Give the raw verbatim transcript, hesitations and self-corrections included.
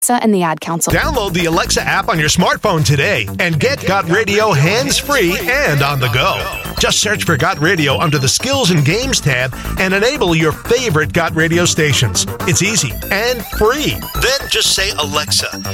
and the Ad Council. Download the Alexa app on your smartphone today and get Got Radio hands-free and on the go. Just search for Got Radio under the Skills and Games tab and enable your favorite Got Radio stations. It's easy and free. Then just say, Alexa,